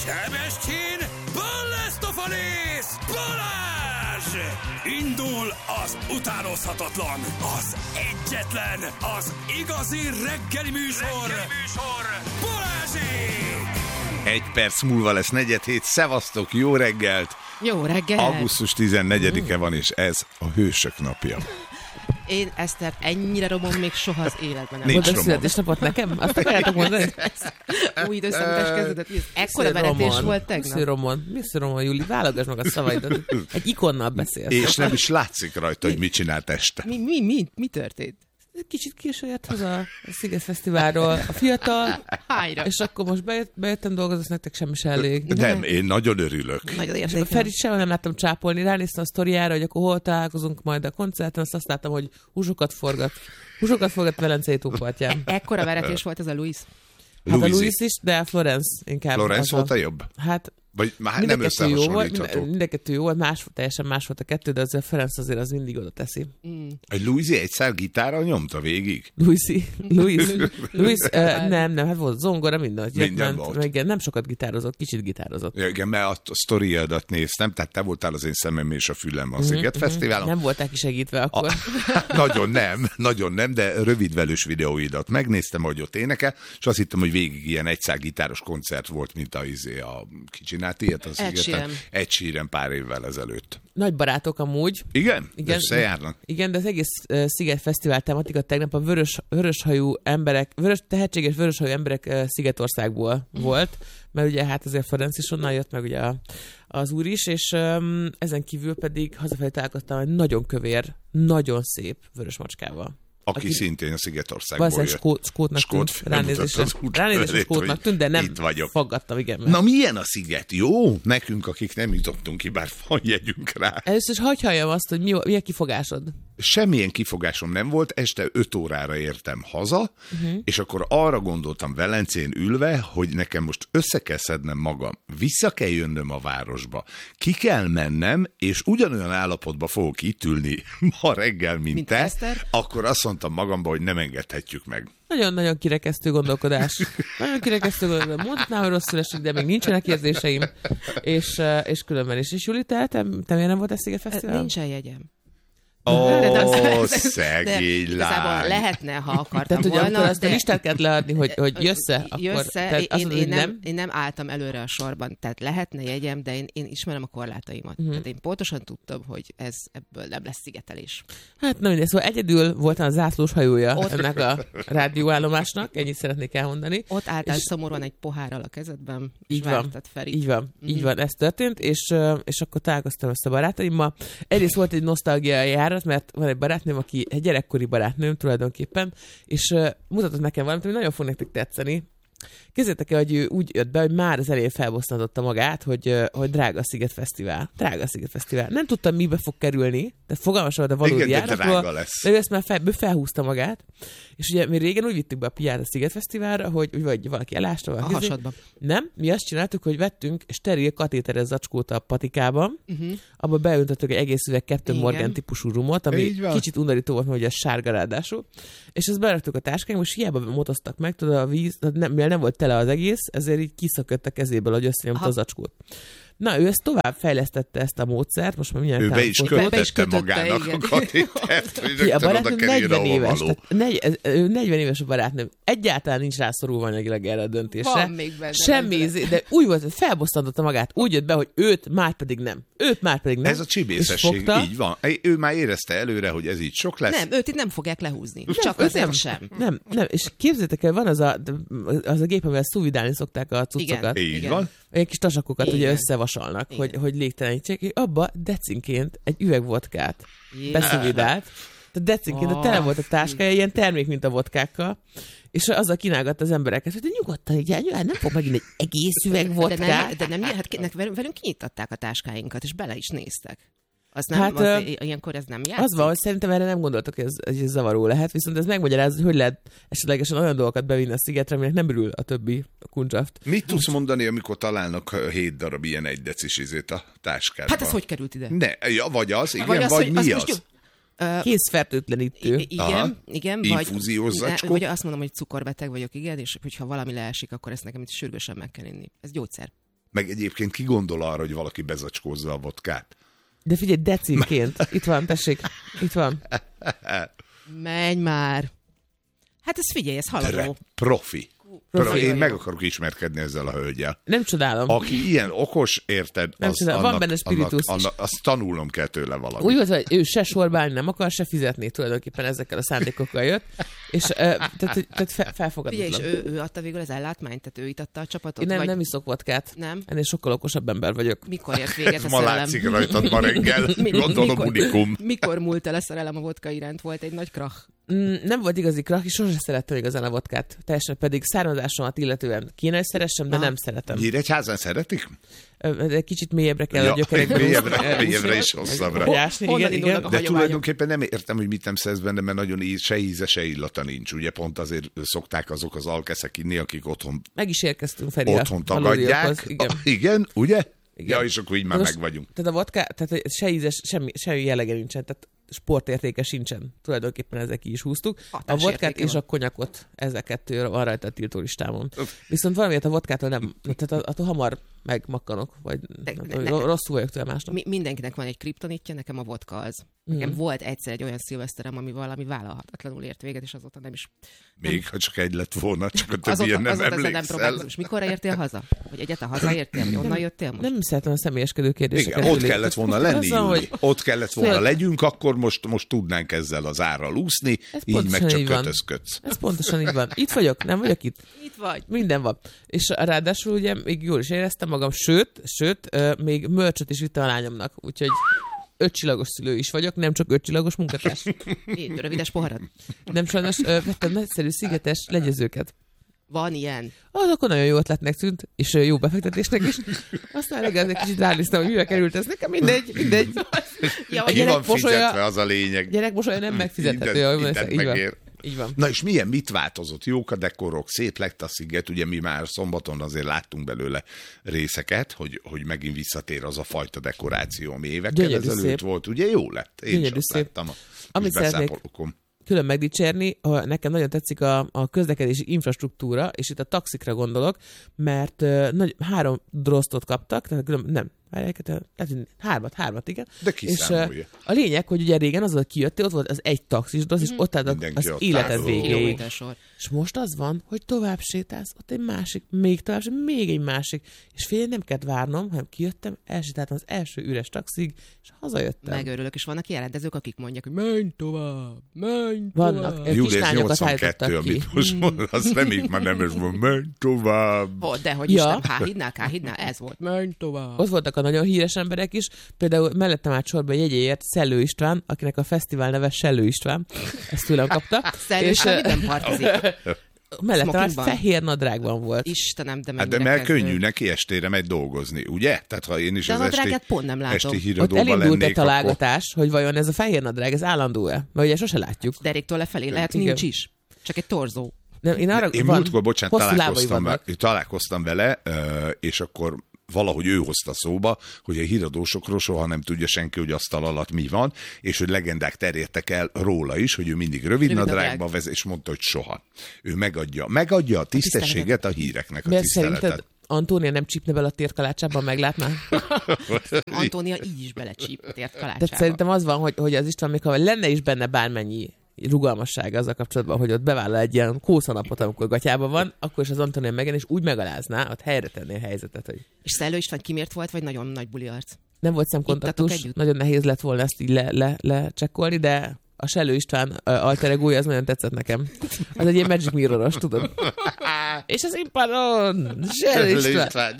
Sebestyén, Balázs! Balázs! Indul az utánozhatatlan, az egyetlen, az igazi reggeli műsor, Balázsék! 1 perc múlva lesz 4:07, szevasztok, jó reggelt! Jó reggelt! Augusztus 14-e van, és ez a Hősök napja. Én Eszter ennyire romom még soha az életben nem. Nincs Mondod romom. születésnapot nekem? Azt akarjátok mondani? Új időszámítás kezdődött. Ekkora veretés volt tegnap. Mr. Roman, Júli, válogass meg a szavaidat. Egy ikonnal beszélsz. És nem is látszik rajta, hogy mit csinált este. Mi történt? Kicsit későn jött haza a Sziget Fesztiválról a fiatal, Hányra? és akkor most bejöttem dolgozni, nektek semmi sem elég. Nem, én nagyon örülök. Nagyon És a értékelem. Ferit sehol nem láttam csápolni, ránéztem a sztoriára, hogy akkor hol találkozunk majd a koncerten, azt láttam, hogy húsokat forgat Velencei tópartján. Ekkora veretés volt ez a Louis. Hát a Louis Louis is, de a Florence inkább. Florence volt a jobb? Hát Vagy már mind nem a kettő jó volt, összehasonlítható. mind a kettő jó volt, teljesen más volt a kettő, de azért a Ferenc azért az mindig oda teszi. Egy Louis egyszer gitárral nyomta végig? Louis, nem, hát volt zongora, minden volt. meg nem sokat gitározott, kicsit gitározott. Ja, igen, mert a sztoriadat néztem, tehát te voltál az én szemem és a fülem a Sziget Fesztiválon. Nem voltál kisegítve akkor. Nagyon nem, de rövidvelős videóidat megnéztem, hogy ott énekel, és azt hittem, hogy végig ilyen egyszál gitáros koncert volt, mint a ki csinált ilyet az Ed Szigeten? Sheeran. Ed Sheeran pár évvel ezelőtt. Nagy barátok amúgy. Igen? Összejárnak? Igen, de az egész Sziget Fesztivál tematika tegnap a vöröshajú emberek, tehetséges vöröshajú emberek Szigetországból volt, mert ugye hát azért Ferenc is onnan jött, meg ugye az úr is, és ezen kívül pedig hazafelé találkoztam egy nagyon kövér, nagyon szép vörös macskával. Aki szintén a Szigetországból Valószínűleg jött. skótnak tűnt, ránézésre skótnak tűnt, de nem Itt vagyok. faggattam, igen. Na milyen a Sziget? Jó? Nekünk, akik nem jutottunk ki, bár van jegyünk rá. Először is hagyj halljam azt, hogy mi a kifogásod. Semmilyen kifogásom nem volt, este 5 órára értem haza, és akkor arra gondoltam Velencén ülve, hogy nekem most össze kell szednem magam, vissza kell jönnöm a városba, ki kell mennem, és ugyanolyan állapotba fogok itt ülni ma reggel, mint te, Eszter. akkor azt mondtam magamba, hogy nem engedhetjük meg. Nagyon-nagyon kirekesztő gondolkodás. Nagyon kirekesztő gondolkodás. Mondhatnám, hogy rosszul esik, de még nincsenek érzéseim. És különben is. És Juli, te miért nem volt a Sziget Fesztivál? Nincsen jegyem. Ó, szegény Igazából lány. lehetne, ha akartam Tehát, hogy volna. amikor azt a listát kellett leadni, hogy jössze, akkor tehát azt mondod, hogy nem. Én nem álltam előre a sorban, tehát lehetne jegyem, de én ismerem a korlátaimat. Tehát én pontosan tudtam, hogy ebből nem lesz szigetelés. Hát na mindegy, szóval egyedül voltam a zászlós hajója ennek a rádióállomásnak, ennyit szeretnék elmondani. Ott álltál szomorúan egy pohárral a kezedben, és Így van. vártad Ferit. Így van, ez történt, és akkor találkoztam össze a barátaimmal. Egyrészt volt egy nosztalgiai járat, mert van egy barátnőm, aki egy gyerekkori barátnőm tulajdonképpen, és mutatott nekem valamit, ami nagyon fog nektek tetszeni. Képzeljétek el, hogy ő úgy jött be, hogy már az elején felbosszantotta magát, hogy drága a Sziget Fesztivál. Drága a Sziget Fesztivál. Nem tudtam, mibe fog kerülni, de fogalmas volt a valódi Igen, de járatról. drága lesz. De ő ezt már felhúzta magát. És ugye mi régen úgy vittük be a piát a Sziget Fesztiválra, hogy vagy valaki elásta, A valaki hasadba. Nem, mi azt csináltuk, hogy vettünk steril katéteres zacskót a patikában, abba beöntöttük egy egész üveg Captain Igen. Morgan típusú rumot, ami Így van. kicsit undorító volt, mert ugye ez sárga ráadásul, és ezt beraktuk a táskánkba, és hiába motoztak meg, tudod, a víz, mivel nem volt tele az egész, ezért így kiszökött a kezéből, hogy összenyomta a zacskót. Na, ő ezt tovább fejlesztette ezt a módszert, most már mindjárt Ő be is kötötte kötötte, magának igen. a katétert, hogy a rögtön oda barátnőm kerüljön, 40 ahova éves, való. tehát 40 éves a barátnőm. Egyáltalán nincs rászorulva anyagilag erre a döntésre. Van még benne Semmi, rendben. de úgy volt, hogy felbosszantotta magát, úgy jött be, hogy őt már pedig nem. Ez a csibészesség, így van. Ő már érezte előre, hogy ez így sok lesz. Nem, őt itt nem fogják lehúzni. Csak őt azért sem. Nem, és képzeljétek el, van az a gép, amivel szúvidálni szokták a cuccokat. Igen. Így van. Olyan kis tasakokat ugye Igen. összevasalnak, Igen. hogy légtelenítsék, és abba decinként egy üveg vodkát Jé. beszúvidált. Tehát decinként a tele volt a táskája, ilyen termék, mint a vodkákkal, és azzal kínálgatta az embereket, hogy nyugodtan, így nem fog megint egy egész üveg vodkát. De nem, hát velünk kinyitották a táskáinkat, és bele is néztek. Az nem, Hát, ilyenkor ez nem játszik. Az van, hogy szerintem erre nem gondoltak, hogy ez zavaró lehet, viszont ez megmagyarázza, hogy lehet esetlegesen olyan dolgokat bevinni a szigetre, aminek nem örül a többi kundzsaft. Mit tudsz mondani, amikor találnak 7 darab ilyen 1 decis izét a táskádban? Hát ez hogy került ide? Vagy az, igen, Vagy vagy az, mi hogy az? Készfertőtlenítő. Aha. Igen, Infúziós zacskó? vagy azt mondom, hogy cukorbeteg vagyok, igen, és hogyha valami leesik, akkor ezt nekem itt sürgősen meg kell inni. Ez gyógyszer. Meg egyébként ki gondol arra, hogy valaki bezacskózza a vodkát? De figyelj, decimként. Itt van, tessék. Itt van. Menj már. Hát ez figyelj, ez haladó. Profi. Én meg akarok ismerkedni ezzel a hölgyel. Nem csodálom. Aki ilyen okos, érted, van benne spiritus. Azt tanulnom kell tőle valamit. Úgy volt, hogy ő se sorba állni nem akar, se fizetni, tulajdonképpen ezekkel a szándékokkal jött. És tehát felfogadatlan. Figyelj, és ő adta végül az ellátmányt? Tehát ő itatta a csapatot? Én nem iszok vodkát. Nem? Ennél sokkal okosabb ember vagyok. Mikor ért véget a Ma szerelem? látszik rajtad ma reggel. Gondolom unikum. Mikor múlt el a szerelem a vodka iránt? Volt egy nagy krach. Nem volt igazi krach, és sosem szerettem igazán a vodkát. Teljesen pedig származásomat illetően kéne, hogy szeressem, de nem szeretem. Nyíregyházán szeretik? Egy kicsit mélyebbre kell a gyökerekbe. Mélyebbre is hosszabbra. Igen. De tulajdonképpen nem értem, hogy mit nem szedsz benne, mert nagyon se íze, se illata nincs. Ugye pont azért szokták azok az alkeszek inni, akik otthon meg is érkeztünk felé otthon tagadják. Igen, ugye? Igen. Ja, és akkor így már most, meg vagyunk. Tehát a vodka, tehát se ízes, semmi jellege nincsen, tehát sportértéke sincsen. Tulajdonképpen ezzel ki is húztuk. A vodkát és a konyakot, ezek kettő van rajta a tiltó listámon. Viszont valamiért a vodkától nem, tehát attól hamar megmakkanok, vagy rosszul vagyok tőle másnap. Mindenkinek van egy kriptonitja, nekem a vodka az. Nekem volt egyszer egy olyan szilveszterem, ami valami vállalhatatlanul ért véget, és azóta nem is... Még ha csak egy lett volna, csak a többien nem emlékszel. És mikorra értél haza? Vagy egyáltalán hazaértél? Vagy onnan jöttél most? Nem szeretem a személyeskedő kérdéseket. Igen, ott kellett volna lenni, Júli. Ott kellett volna legyünk, akkor most tudnánk ezzel az árral úszni, így meg csak kötözködsz. Ez pontosan így van. Itt vagyok, nem vagyok itt. Itt vagy. Minden van. És ráadásul ugye még jól is éreztem magam, sőt, még mörcsöt is vitte a lányomnak, úgyhogy 5 csillagos szülő is vagyok, nem csak 5 csillagos munkatárs. Én rövides poharad. Nem sajnos vettem nagyszerű szigetes legyezőket. Van ilyen. Az akkor nagyon jó ötletnek tűnt, és jó befektetésnek is. Aztán reggel egy kicsit ránéztem, hogy mivel került ez nekem, mindegy. Ja, ki van fizetve, az a lényeg. Gyerek mosolya nem megfizethető. Így van. Na és mit változott? Jók a dekorok, szép lett a sziget, ugye mi már szombaton azért láttunk belőle részeket, hogy megint visszatér az a fajta dekoráció, ami évekkel ezelőtt volt. Ugye jó lett? Én is azt láttam a beszámolókon. Külön megdicsérni, nekem nagyon tetszik a közlekedési infrastruktúra, és itt a taxikra gondolok, mert 3 drosztot kaptak, tehát nem, hármat, igen. De kiszámolja. És a lényeg, hogy ugye régen az, hogy kijöttél, ott volt az egy taxis drosz, és ott álltak az életed végéig. És most az van, hogy tovább sétálsz, ott egy másik, még tovább, még egy másik. És fél nem kellett várnom, hanem kijöttem, elsétáltam az első üres taxig, és hazajöttem. Megörülök, és vannak jelentezők, akik mondják, hogy menj tovább. Vannak. Júli, ez 82, amit most mond, azt reméljük már nem ez van, menj tovább. Dehogy is nem, K-hídnál, ez volt, menj tovább. Ott voltak a nagyon híres emberek is, például mellettem át sorba jegyéért Szellő István, akinek a fesztivál neve Sellő István, ezt tőlem kapta. Szellő István nem partizik. Mellettem át fehér nadrágban volt. Istenem, de mennyire de mert könnyű neki estére megy dolgozni, ugye? Tehát ha én is de az esti híradóban lennék, elindult egy találgatás, hogy vajon ez a fehér nadrág, ez állandó-e? Mert ugye sose látjuk. Deréktől lefelé lehet, nincs is. Csak egy torzó. Én múltkor, találkoztam vele, és akkor valahogy ő hozta szóba, hogy a híradósokról soha nem tudja senki, hogy asztal alatt mi van, és hogy legendák terjedtek el róla is, hogy ő mindig rövid nadrágba vezet, és mondta, hogy soha. Ő megadja a tisztességet a híreknek, a tiszteletet. Szerinted Antónia nem csípne bele a térkalácsában, meglátná? Antónia így is belecsíp a térkalácsába. Tehát szerintem az van, hogy az István, még ha lenne is benne bármennyi rugalmassága azzal kapcsolatban, hogy ott bevállal egy ilyen kószanapot, amikor gatyában van, akkor is az Antónia megen, és úgy megalázná, ott helyre tenné a helyzetet. Hogy... És Szellő István kimért volt, vagy nagyon nagy buli arc? Nem volt szemkontaktus, nagyon nehéz lett volna ezt így lecsekkolni, de a Sellő István alter egója, az nagyon tetszett nekem. Az egy ilyen Magic Mirror-os, tudod? És az impadon! Sellő István!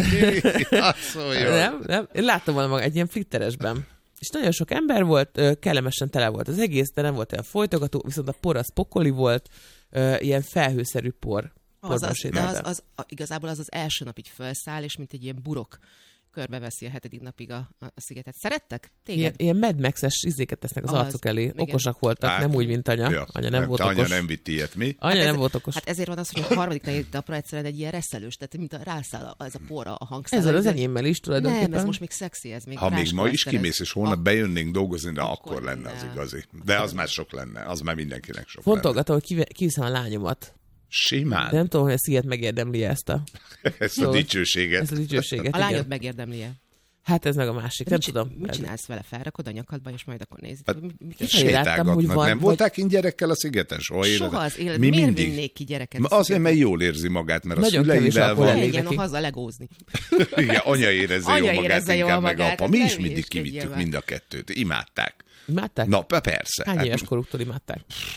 Nem. Én láttam volna maga egy ilyen flitteresben. És nagyon sok ember volt, kellemesen tele volt az egész, de nem volt olyan folytogató, viszont a por az pokoli volt, ilyen felhőszerű por. Igazából az első nap így felszáll, és mint egy ilyen burok körbeveszi a 7. napig a szigetet. Szerettek? Téged? Ilyen Mad Max-es izéket tesznek az arcok elé. Igen. Okosak voltak, hát, nem úgy, mint anya. Ja, anya nem volt okos. Anya nem vitt ilyet, mi? Anya nem volt okos. Hát ezért van az, hogy a 3. napra egyszerűen egy ilyen reszelős, tehát mint rászáll ez a por a hangszála. Ezzel az enyémmel is tulajdonképpen. Nem, ez most még szexi, ez még. Ha még ma is kimész, és holnap bejönnénk dolgozni, de akkor lenne az igazi. De az már sok lenne, az már mindenkinek sok. Fontolgatom, hogy kiviszem a lányomat Simán. De nem tudom, hogy a Sziget megérdemli ezt a dicsőséget. Ezt a dicsőséget. A lányod igen. megérdemlie. Hát ez meg a másik, nem tudom. Mit csinálsz vele? Felrakod a nyakadba, és majd akkor nézd. Hát, Láttam, hogy van, nem volták én gyerekkel a szigeten? Soha az élet. Mi Miért mindig? vinnék ki gyereket? Azért, mert jól érzi magát, mert Nagyon a szüleivel kevés van. Legyen neki. haza legózni. Igen, anya érezze Anya jól magát, érezze jól inkább meg magát, apa. hát Mi nem is mindig hülyeskedjél kivittük már. mind a kettőt. Imádták. Imádták? Na, persze. Hány Hát éves koruktól imádták?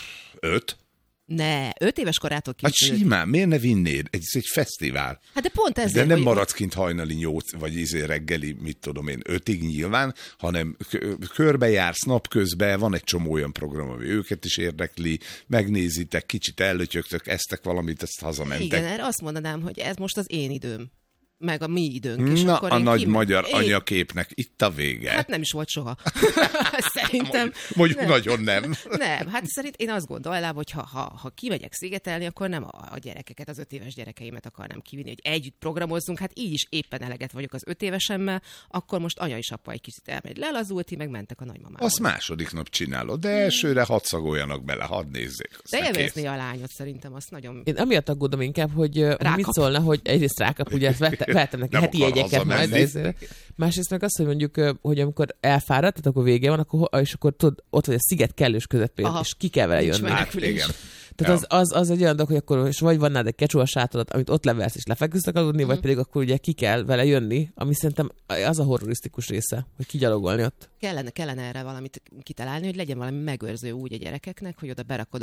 5? Ne, 5 éves korától Hát kicsit. simán, miért ne vinnéd? Ez egy fesztivál. Hát de pont ezért, De nem hogy- maradsz kint hajnali 8, vagy reggeli, mit tudom én, 5-ig nyilván, hanem körbejársz napközben, van egy csomó olyan program, ami őket is érdekli, megnézitek, kicsit ellötyögtök, esztek valamit, ezt hazamentek. Igen, erre azt mondanám, hogy ez most az én időm. Meg a mi időnk. És Na, akkor a én nagy kim- magyar Én- anyaképnek itt a vége. Hát nem is volt soha. Szerintem. Mondjuk nem. nagyon nem. Nem, hát szerint én azt gondolnám, hogy ha kimegyek szigetelni, akkor nem a gyerekeket, az 5 éves gyerekeimet akarnám kivinni, hogy együtt programozzunk, hát így is éppen eleget vagyok az 5 évesemmel, akkor most anya és apa egy kicsit elmegy lelazulti, meg mentek a nagymamához. Azt második nap csinálod, de elsőre hadd szagoljanak bele, hadd nézzék. De Aztán kész. élvezni a lányot szerintem, azt nagyon... Én amiatt aggódom inkább, hogy mit szólna, hogy egyrészt rákap, ugye ezt vettem neki Nem heti akar jegyeket majd hazamenni. részére. Másrészt meg azt, hogy mondjuk, hogy amikor elfáradt, tehát akkor vége van, és akkor tudod, ott vagy a sziget kellős közepén, Aha. és ki kell vele Nincs jönni. meg. Hát igen. Tehát az egy olyan dolog, hogy akkor és vagy van nálad egy kecsúa sátorat, amit ott leversz és lefeküdsz aludni, vagy pedig akkor ugye ki kell vele jönni, ami szerintem az a horrorisztikus része, hogy kigyalogolni ott. Kellene erre valamit kitalálni, hogy legyen valami megőrző úgy a gyerekeknek, hogy oda berakod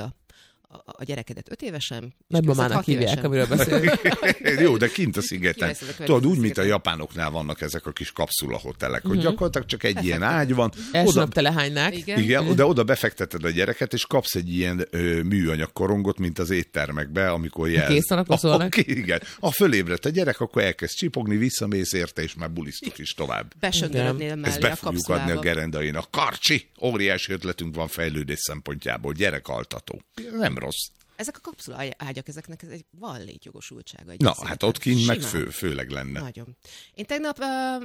a gyerekedet 5 évesen. és Nagymamának 6 hívják, évesen. amiről beszélünk. Jó, de kint a szigeten. Kiveszed a következő Tudod, úgy, mint a szigeten. japánoknál vannak ezek a kis kapszulahotelek, hogy gyakorlatilag csak egy ilyen ágy van. Első Oda, nap telehánynák. igen, de oda befekteted a gyereket, és kapsz egy ilyen műanyag korongot, mint az éttermekbe, amikor jelz. Kész van, akkor szólnak. Igen. Ha fölébredt a gyerek, akkor elkezd csipogni, visszamész érte, és már bulisztok is tovább. Besöndörödnél Ezt mellé be a fogjuk adni a kapszulába. gerendainak. Karcsi! Óriási ötletünk van fejlődés szempontjából. Gyerekaltató. Nem rossz. Ezek a kapszula ágyak, ezeknek ez van létjogosultsága. egy Na, szigeten. hát ott kint meg Simán. főleg lenne. Nagyon. Én tegnap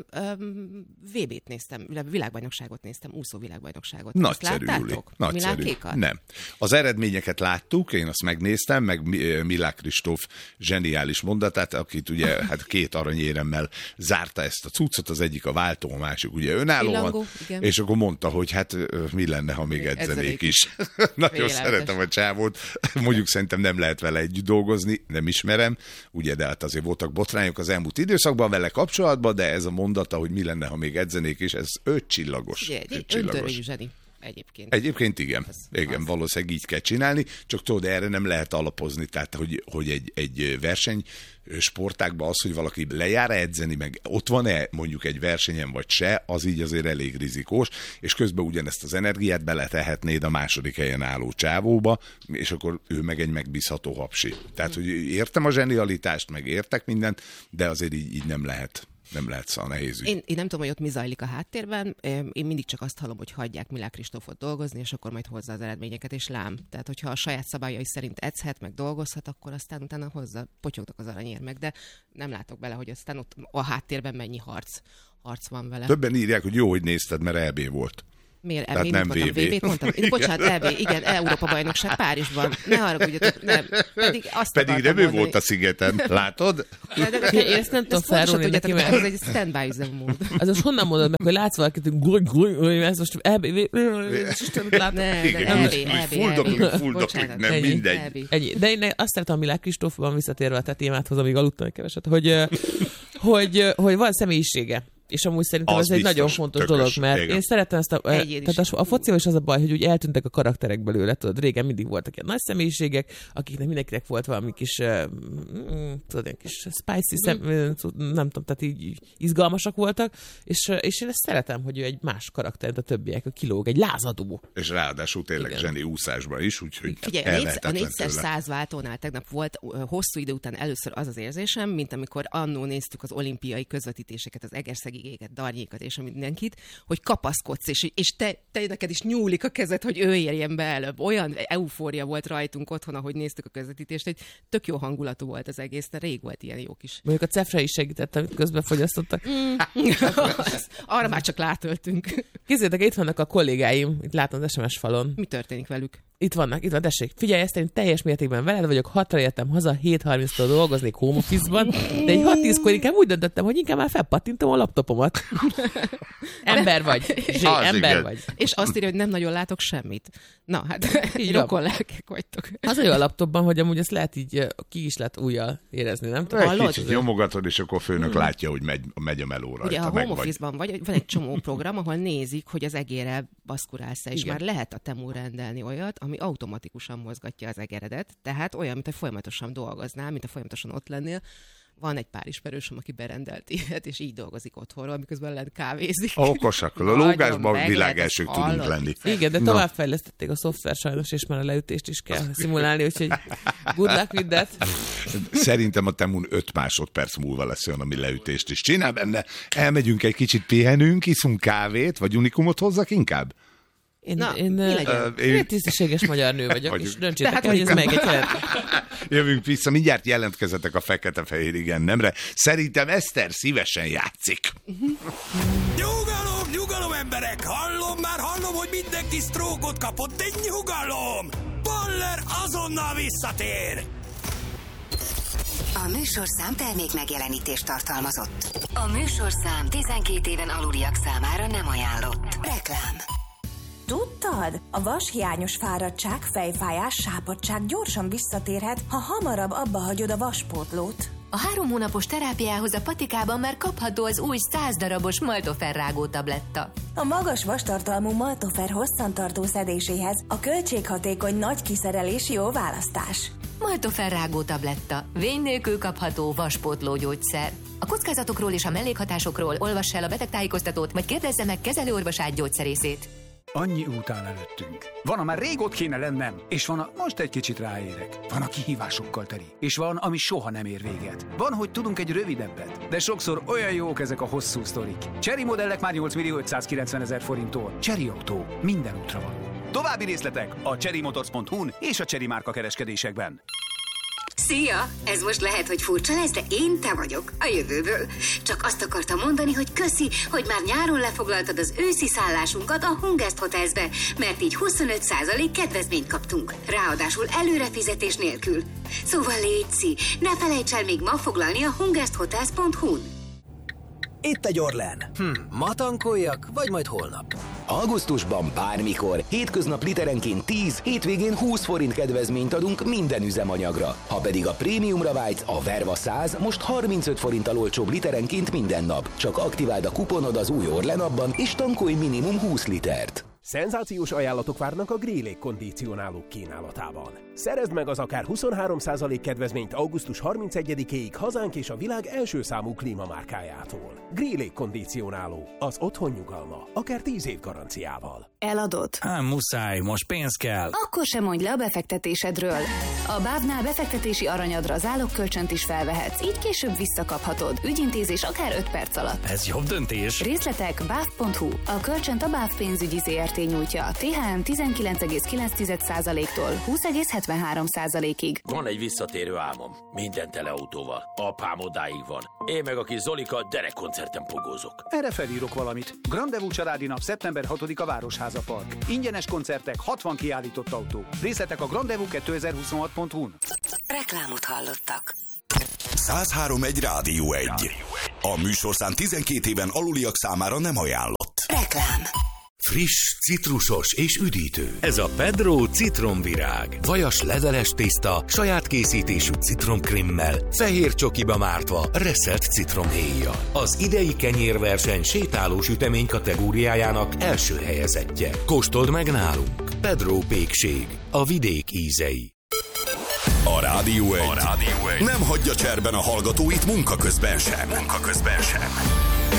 VB-t néztem, világbajnokságot néztem, úszó világbajnokságot. Azt Nagyszerű, Júli. láttátok? Nagyszerű. Milákékat? Nem. Az eredményeket láttuk, én azt megnéztem, meg Milák Kristóf zseniális mondatát, akit ugye hát 2 aranyéremmel zárta ezt a cuccot, az egyik a váltó, a másik ugye önállóan, Pillangó, igen. és akkor mondta, hogy hát mi lenne, ha még edzenék is. Nagyon Félelmetes. szeretem a csávót, mondjuk szerintem nem lehet vele együtt dolgozni, nem ismerem, ugye, de hát azért voltak botrányok az elmúlt időszakban vele kapcsolatban, de ez a mondata, hogy mi lenne, ha még edzenék is, ez 5 csillagos. Ugye, 5 egy csillagos. öntörőjű zseni egyébként. Egyébként igen. Igen, az. valószínűleg így kell csinálni, csak tudod, erre nem lehet alapozni, tehát hogy egy verseny sportákban az, hogy valaki lejár edzeni, meg ott van-e mondjuk egy versenyen vagy se, az így azért elég rizikós, és közben ugyanezt az energiát beletehetnéd a második helyen álló csávóba, és akkor ő meg egy megbízható hapsi. Tehát, hogy értem a zsenialitást, meg értek mindent, de azért így nem lehet. Nem lehet, szóval nehéz ügy. Én nem tudom, hogy ott mi zajlik a háttérben. Én mindig csak azt hallom, hogy hagyják Milák Kristófot dolgozni, és akkor majd hozza az eredményeket, és lám. Tehát, hogyha a saját szabályai szerint edzhet, meg dolgozhat, akkor aztán utána hozza, potyognak az aranyérmek, de nem látok bele, hogy aztán ott a háttérben mennyi harc van vele. Többen írják, hogy jó, hogy nézted, mert EB volt. Miért? Tehát Én nem mondtam, VB. VB-t mondtam. Bocsánat, EB, igen, Európa-bajnokság Párizsban. Ne haragudjatok, nem. Pedig azt Pedig akartam nem ő mondani. volt a szigeten, látod? De Én ezt nem tudom felrólni neki, mert- Ez egy standby üzemmód. Az most honnan mondod meg, hogy látsz valakit, hogy ez most Istenet látom. Nem, Igen, de úgy fuldoklik, nem Ennyi, mindegy. EB. Ennyi. De én azt szeretem a Milák Kristófban visszatérve a te témádhoz, amíg aludtam egy keveset, hogy van személyisége. És amúgy szerintem Az ez egy biztos, nagyon fontos tökös, dolog, mert igen. én szeretem ezt Egyéniség. tehát a focival is az a baj, hogy úgy eltűntek a karakterek belőle, tudod, régen mindig voltak ilyen nagy személyiségek, akiknek mindenkinek volt valami kis, tudod, ilyen kis spicy nem tudom, tehát így izgalmasak voltak, és én ezt szeretem, hogy ő egy más karakter, mint a többiek, a kilóg, egy lázadó. És ráadásul tényleg Igen. zseni úszásban is, úgyhogy Figyelj, a ellehetetlen 4x100 váltónál tegnap volt hosszú idő után először az az érzésem, mint amikor annó néztük az olimpiai közvetítéseket, az egerszegigéket, Darnyékat és mindenkit, hogy kapaszkodsz, és te neked is nyúlik a kezed, hogy ő érjen be előbb. Olyan eufória volt rajtunk otthon, ahogy néztük a közvetítést, hogy tök jó hangulatú volt az egész, de rég volt ilyen jó kis. Mondjuk a cefre is segített, amit közben fogyasztottak. Arra már csak látöltünk. Képzeljétek, itt vannak a kollégáim, itt látom az SMS falon. Mi történik velük? Itt van, tessék. Figyelj, ezt én teljes mértékben veled vagyok, 6-ra értem haza, 7:30-tól dolgoznék home office-ban, de egy 6-10-kor inkább úgy döntöttem, hogy inkább már felpattintom a laptopomat. Ember vagy. Ember vagy. És azt írja, hogy nem nagyon látok semmit. Na, hát rokon lelkek vagytok. Az olyan a laptopban, hogy amúgy azt lehet így ki is lehet újjal érezni, nem tudom. Egy kicsit nyomogatod, és akkor a főnök látja, hogy megy a meló rajta. Ugye a home office-ban vagy, van egy csomó program, ahol nézik, hogy az egérrel baszkurálsz-e, és már lehet a Temu rendelni olyat, ami automatikusan mozgatja az egeredet, tehát olyan, mint a folyamatosan dolgoznál, mint a folyamatosan ott lennél. Van egy pár ismerősöm, aki berendelt ilyet, és így dolgozik otthonról, miközben lent kávézik. Okosak, a lógásban világelsők tudunk lenni. Igen, de továbbfejlesztették a szoftver sajnos, és már a leütést is kell szimulálni, úgyhogy good luck with that. Szerintem a Temun 5 másodperc múlva lesz olyan, ami leütést is csinál benne. Elmegyünk egy kicsit, pihenünk, iszunk kávét, vagy unikumot hozzak inkább? Én tisztességes magyar nő vagyok, és döntsétek el, hogy ez meg egy jelent. Jövünk vissza, mindjárt jelentkezetek a fekete-fehér igen nemre. Szerintem Eszter szívesen játszik. Nyugalom emberek! Hallom, hogy mindenki sztrókot kapott, de nyugalom! Baller azonnal visszatér! A műsorszám termék megjelenítést tartalmazott. A műsorszám 12 éven aluliak számára nem ajánlott. Reklám. Tudtad? A vashiányos fáradtság, fejfájás, sápadtság gyorsan visszatérhet, ha hamarabb abba hagyod a vaspótlót. A 3 hónapos terápiához a patikában már kapható az új 100 darabos Maltofer rágó tabletta. A magas vastartalmú Maltofer hosszantartó szedéséhez a költséghatékony nagy kiszerelés jó választás. Maltofer rágó tabletta. Vény nélkül kapható vaspótló gyógyszer. A kockázatokról és a mellékhatásokról olvass el a betegtájékoztatót, vagy kérdezze meg kezelőorvosát gyógyszerészét. Annyi út áll előttünk. Van, már rég ott kéne lennem, és van, most egy kicsit ráérek. Van, a kihívásokkal teli, és van, ami soha nem ér véget. Van, hogy tudunk egy rövidebbet, de sokszor olyan jók ezek a hosszú sztorik. Chery modellek már 8.590.000 forinttól. Chery Autó. Minden útra való. További részletek a cherrymotors.hu-n és a Chery márka kereskedésekben. Szia! Ez most lehet, hogy furcsa lesz, de én te vagyok, a jövőből. Csak azt akartam mondani, hogy köszi, hogy már nyáron lefoglaltad az őszi szállásunkat a Hungest Hotelsbe, mert így 25% kedvezményt kaptunk. Ráadásul előrefizetés nélkül. Szóval létszi, ne felejts el még ma foglalni a hungesthotels.hu-n. Itt egy Orlen. Ma tankoljak, vagy majd holnap? Augusztusban bármikor, hétköznap literenként 10, hétvégén 20 forint kedvezményt adunk minden üzemanyagra. Ha pedig a prémiumra vágysz, a Verva 100 most 35 forinttal olcsóbb literenként minden nap. Csak aktiváld a kuponod az új Orlen appban, és tankolj minimum 20 litert. Szenzációs ajánlatok várnak a Grey Lake kondicionálók kínálatában. Szerezd meg az akár 23% kedvezményt augusztus 31-éig hazánk és a világ első számú klímamárkájától. Grey Lake kondicionáló, az otthon nyugalma, akár 10 év garanciával. Eladod? Muszáj, most pénz kell. Akkor sem mondj le a befektetésedről. A BÁV-nál befektetési aranyadra zálogkölcsönt is felvehetsz, így később visszakaphatod. Ügyintézés akár 5 perc alatt. Ez jobb döntés. Részletek BÁV.hu. A kölcsönt a BÁV pénzügyi ZRT nyújtja. THM 19,9%-tól 20,73%-ig. Van egy visszatérő álmom. Minden tele autóval. Apám odáig van. Én meg a kis Zolika derekkoncerten pogózok. Erre felírok valamit. Grandevú családi nap szeptember 6-a Városháza Park. Ingyenes koncertek, 60 kiállított autó. Részletek a grandevú2026.hu-n. Reklámot hallottak. 103.1 Rádió 1. A műsorszám 12 éven aluliak számára nem ajánlott. Reklám. Friss, citrusos és üdítő. Ez a Pedro citromvirág. Vajas leveles tészta, saját készítésű citromkrémmel, fehér csokiba mártva, reszelt citromhéjjal. Az idei kenyérverseny sétáló sütemény kategóriájának első helyezettje. Kóstold meg nálunk. Pedro pékség. A vidék ízei. A Rádió 1 nem hagyja cserben a hallgatóit munka közben sem.